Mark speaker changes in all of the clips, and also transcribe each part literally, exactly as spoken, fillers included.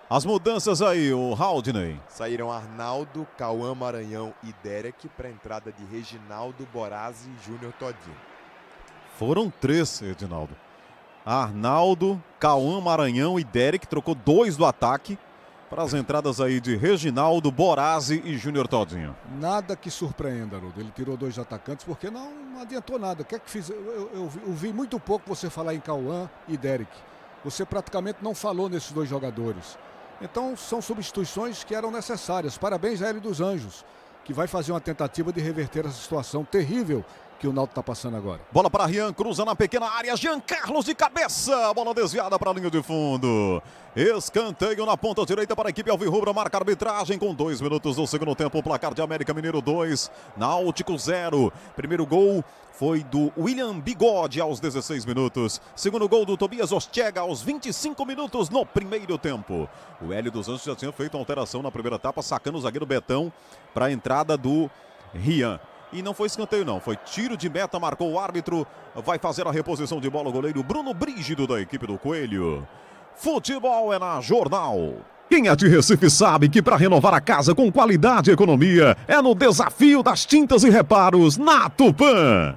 Speaker 1: As mudanças aí, o Haldney.
Speaker 2: Saíram Arnaldo, Cauã Maranhão e Derek para a entrada de Reginaldo, Borazzi e Júnior Todinho.
Speaker 1: Foram três, Edinaldo. Arnaldo, Cauã Maranhão e Derek, trocou dois do ataque para as entradas aí de Reginaldo, Borazzi e Júnior Todinho.
Speaker 3: Nada que surpreenda, Haroldo. Ele tirou dois atacantes porque não, não adiantou nada. O que é que fiz? Eu, eu, eu, vi, eu vi muito pouco você falar em Cauã e Derek. Você praticamente não falou nesses dois jogadores. Então são substituições que eram necessárias. Parabéns a Hélio dos Anjos, que vai fazer uma tentativa de reverter essa situação terrível que o Náutico está passando agora.
Speaker 1: Bola para Rian, cruza na pequena área, Jean Carlos de cabeça, bola desviada para a linha de fundo. Escanteio na ponta direita para a equipe alvirrubra, marca a arbitragem com dois minutos do segundo tempo, o placar de América Mineiro dois, Náutico zero. Primeiro gol foi do William Bigode aos dezesseis minutos. Segundo gol do Tobias Ortega aos vinte e cinco minutos no primeiro tempo. O Hélio dos Anjos já tinha feito uma alteração na primeira etapa, sacando o zagueiro Betão para a entrada do Rian. E não foi escanteio não, foi tiro de meta, marcou o árbitro, vai fazer a reposição de bola o goleiro Bruno Brígido da equipe do Coelho. Futebol é na Jornal. Quem é de Recife sabe que para renovar a casa com qualidade e economia é no desafio das tintas e reparos na Tupã.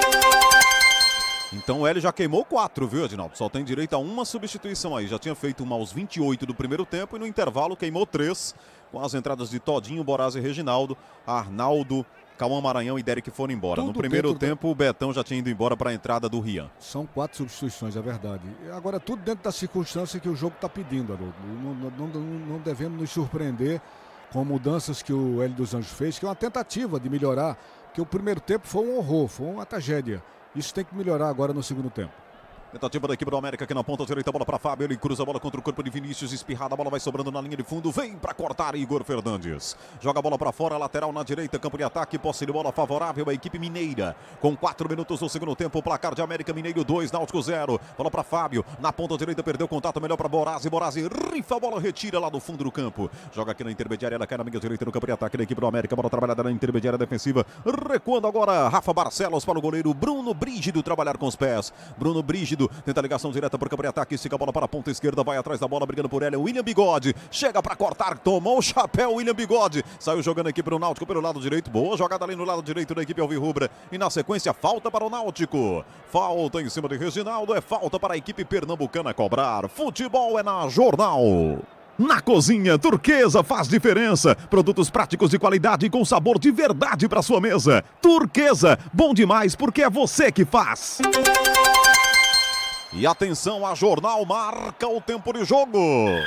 Speaker 1: Então o Hélio já queimou quatro, viu, Edinaldo? Só tem direito a uma substituição aí. Já tinha feito uma aos vinte e oito do primeiro tempo e no intervalo queimou três, com as entradas de Todinho, Borazzi e Reginaldo, Arnaldo, Cauã Maranhão e Derek foram embora. Tudo no primeiro tempo, do... o Betão já tinha ido embora para a entrada do Rian.
Speaker 3: São quatro substituições, é verdade. Agora, tudo dentro da circunstância que o jogo está pedindo, Haroldo. Não, não, não, não devemos nos surpreender com mudanças que o Hélio dos Anjos fez, que é uma tentativa de melhorar, porque o primeiro tempo foi um horror, foi uma tragédia. Isso tem que melhorar agora no segundo tempo.
Speaker 1: Tentativa da equipe do América aqui na ponta direita, bola para Fábio, ele cruza a bola contra o corpo de Vinícius, espirrada, a bola vai sobrando na linha de fundo, vem para cortar Igor Fernandes. Joga a bola para fora, lateral na direita, campo de ataque, posse de bola favorável à equipe mineira. Com quatro minutos do segundo tempo, o placar de América Mineiro dois, Náutico zero. Bola para Fábio, na ponta direita, perdeu contato, melhor para Borazzi, Borazzi rifa a bola, retira lá do fundo do campo. Joga aqui na intermediária, ela cai na linha direita no campo de ataque da equipe do América, bola trabalhada na intermediária defensiva, recuando agora Rafa Barcelos para o goleiro Bruno Brígido trabalhar com os pés. Bruno Brígido tenta a ligação direta para o campo de ataque, estica a bola para a ponta esquerda, vai atrás da bola, brigando por ela, William Bigode, chega para cortar, tomou o chapéu, William Bigode, saiu jogando aqui para o Náutico pelo lado direito, boa jogada ali no lado direito da equipe alvirrubra, e na sequência, falta para o Náutico, falta em cima de Reginaldo, é falta para a equipe pernambucana cobrar, futebol é na Jornal. Na cozinha, Turquesa faz diferença. Produtos práticos de qualidade e com sabor de verdade para sua mesa. Turquesa, bom demais porque é você que faz. E atenção, a Jornal marca o tempo de jogo.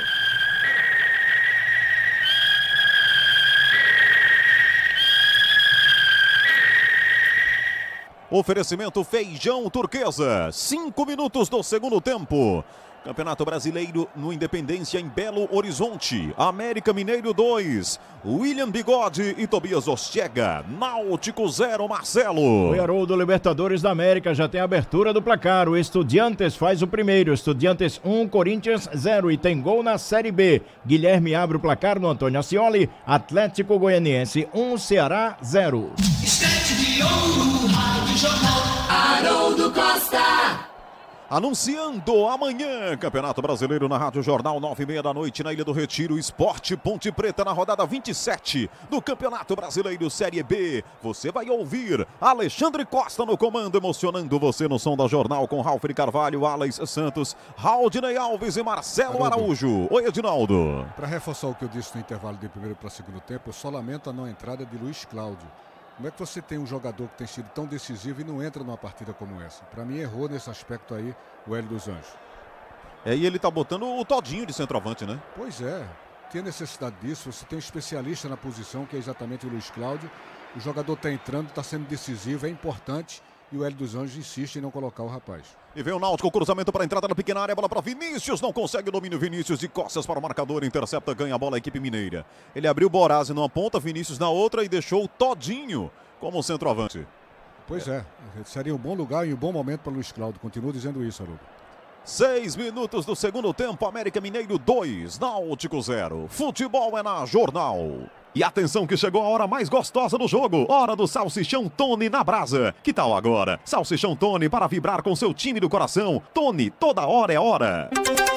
Speaker 1: Oferecimento Feijão Turquesa. Cinco minutos do segundo tempo. Campeonato Brasileiro no Independência em Belo Horizonte. América Mineiro dois. William Bigode e Tobias Ortega. Náutico zero, Marcelo.
Speaker 4: O Haroldo, Libertadores da América já tem a abertura do placar. O Estudiantes faz o primeiro. Estudiantes um, Corinthians zero. E tem gol na Série B. Guilherme abre o placar no Antônio Ascioli. Atlético Goianiense um, Ceará zero.
Speaker 5: Estante de ouro, Rádio Jornal, Haroldo Costa.
Speaker 1: Anunciando amanhã, Campeonato Brasileiro na Rádio Jornal, nove e meia da noite, na Ilha do Retiro, Esporte Ponte Preta, na rodada vinte e sete do Campeonato Brasileiro Série B. Você vai ouvir Alexandre Costa no comando, emocionando você no som da Jornal, com Ralf de Carvalho, Alex Santos, Haldney Alves e Marcelo Haroldo Araújo. Oi, Edinaldo.
Speaker 3: Para reforçar o que eu disse no intervalo de primeiro para segundo tempo, eu só lamento a não entrada de Luiz Cláudio. Como é que você tem um jogador que tem sido tão decisivo e não entra numa partida como essa? Para mim, errou nesse aspecto aí o Hélio dos Anjos.
Speaker 1: É, e ele tá botando o Todinho de centroavante, né?
Speaker 3: Pois é, tem necessidade disso. Você tem um especialista na posição, que é exatamente o Luiz Cláudio. O jogador está entrando, está sendo decisivo, é importante. E o Hélio dos Anjos insiste em não colocar o rapaz.
Speaker 1: E vem o Náutico, cruzamento para a entrada da pequena área, bola para Vinícius, não consegue o domínio, Vinícius de costas para o marcador, intercepta, ganha a bola a equipe mineira. Ele abriu o Borazzi numa ponta, Vinícius na outra e deixou o Todinho como centroavante.
Speaker 3: Pois é, seria um bom lugar e um bom momento para o Luiz Cláudio, continuo dizendo isso, Haroldo.
Speaker 1: Seis minutos do segundo tempo, América Mineiro dois, Náutico zero. Futebol é na Jornal. E atenção que chegou a hora mais gostosa do jogo, hora do Salsichão Tony na brasa. Que tal agora? Salsichão Tony para vibrar com seu time do coração. Tony, toda hora é hora.